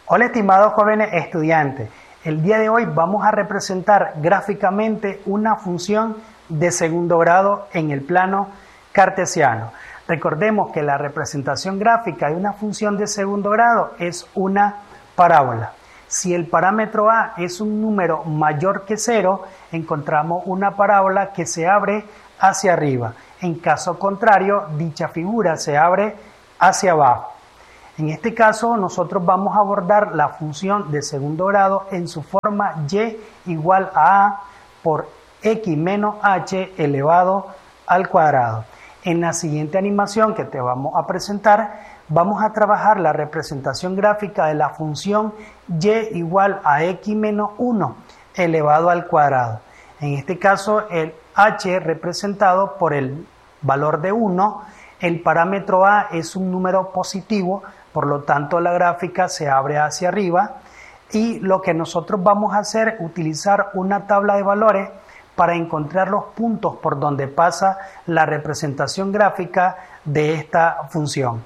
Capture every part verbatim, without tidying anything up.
Hola estimados jóvenes estudiantes, el día de hoy vamos a representar gráficamente una función de segundo grado en el plano cartesiano. Recordemos que la representación gráfica de una función de segundo grado es una parábola. Si el parámetro A es un número mayor que cero, encontramos una parábola que se abre hacia arriba. En caso contrario, dicha figura se abre hacia abajo. En este caso, nosotros vamos a abordar la función de segundo grado en su forma y igual a a por x menos h elevado al cuadrado. En la siguiente animación que te vamos a presentar, vamos a trabajar la representación gráfica de la función y igual a x menos uno elevado al cuadrado. En este caso, el h representado por el valor de uno, el parámetro a es un número positivo, por lo tanto la gráfica se abre hacia arriba y lo que nosotros vamos a hacer es utilizar una tabla de valores para encontrar los puntos por donde pasa la representación gráfica de esta función.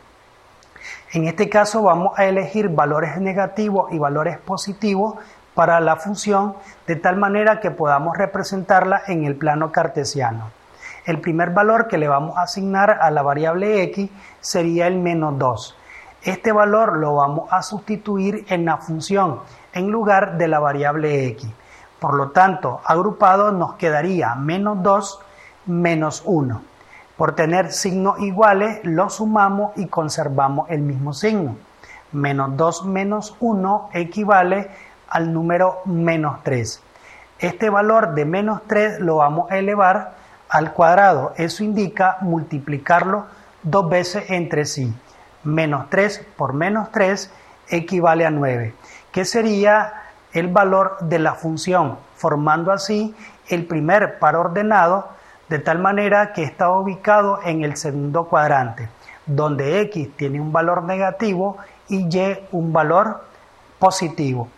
En este caso vamos a elegir valores negativos y valores positivos para la función de tal manera que podamos representarla en el plano cartesiano. El primer valor que le vamos a asignar a la variable x sería el menos dos. Este valor lo vamos a sustituir en la función en lugar de la variable x. Por lo tanto, agrupado nos quedaría menos dos menos uno. Por tener signos iguales, los sumamos y conservamos el mismo signo. Menos dos menos uno equivale al número menos tres. Este valor de menos tres lo vamos a elevar al cuadrado. Eso indica multiplicarlo dos veces entre sí. Menos tres por menos tres equivale a nueve, que sería el valor de la función, formando así el primer par ordenado de tal manera que está ubicado en el segundo cuadrante, donde x tiene un valor negativo y y un valor positivo.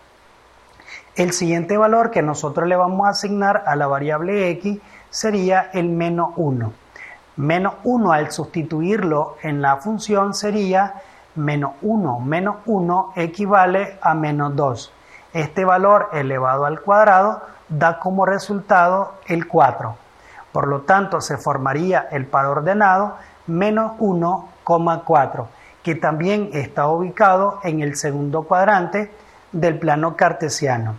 El siguiente valor que nosotros le vamos a asignar a la variable x sería el menos uno. Menos uno al sustituirlo en la función sería menos uno menos uno equivale a menos dos. Este valor elevado al cuadrado da como resultado el cuatro. Por lo tanto, se formaría el par ordenado menos uno, cuatro, que también está ubicado en el segundo cuadrante del plano cartesiano.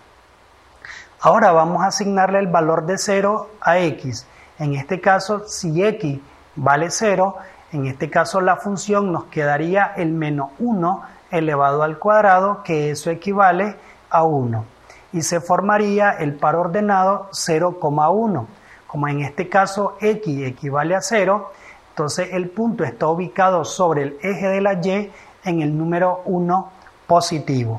Ahora vamos a asignarle el valor de cero a x. En este caso, si x vale cero, en este caso la función nos quedaría el menos uno elevado al cuadrado, que eso equivale a uno. Y se formaría el par ordenado cero, uno. Como en este caso x equivale a cero, entonces el punto está ubicado sobre el eje de la y en el número uno positivo.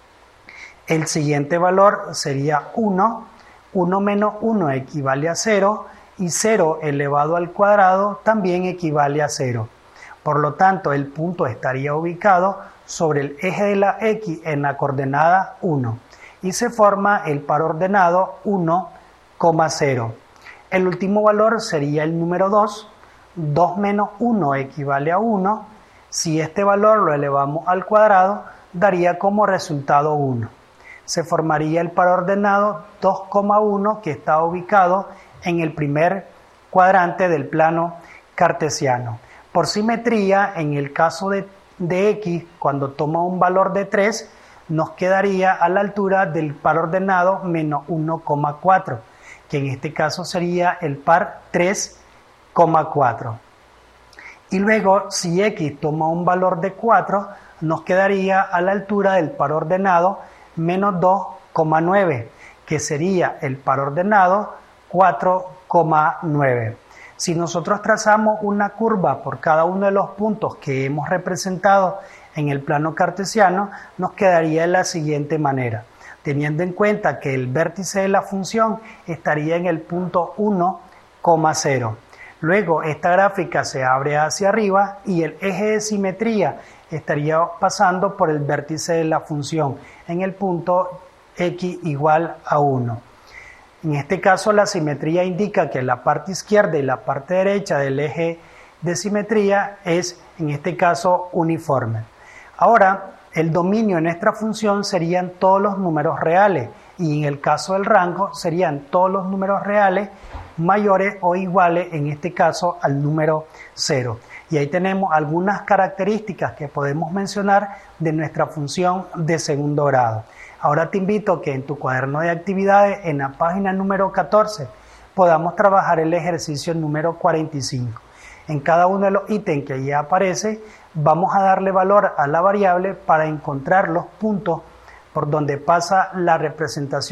El siguiente valor sería uno. uno menos uno equivale a cero. Y cero elevado al cuadrado también equivale a cero. Por lo tanto, el punto estaría ubicado sobre el eje de la x en la coordenada uno. Y se forma el par ordenado uno, cero. El último valor sería el número dos. dos menos uno equivale a uno. Si este valor lo elevamos al cuadrado, daría como resultado uno. Se formaría el par ordenado dos, uno, que está ubicado en el primer cuadrante del plano cartesiano. Por simetría, en el caso de, de x, cuando toma un valor de tres, nos quedaría a la altura del par ordenado menos uno, cuatro, que en este caso sería el par tres, cuatro. Y luego, si x toma un valor de cuatro, nos quedaría a la altura del par ordenado menos dos, nueve, que sería el par ordenado cuatro, nueve. Si nosotros trazamos una curva por cada uno de los puntos que hemos representado en el plano cartesiano, nos quedaría de la siguiente manera, teniendo en cuenta que el vértice de la función estaría en el punto uno, cero. Luego esta gráfica se abre hacia arriba y el eje de simetría estaría pasando por el vértice de la función en el punto x igual a uno. En este caso, la simetría indica que la parte izquierda y la parte derecha del eje de simetría es, en este caso, uniforme. Ahora, El dominio en nuestra función serían todos los números reales y en el caso del rango serían todos los números reales mayores o iguales, en este caso, al número cero. Y ahí tenemos algunas características que podemos mencionar de nuestra función de segundo grado. Ahora te invito a que en tu cuaderno de actividades, en la página número catorce, podamos trabajar el ejercicio número cuarenta y cinco. En cada uno de los ítems que allí aparece, vamos a darle valor a la variable para encontrar los puntos por donde pasa la representación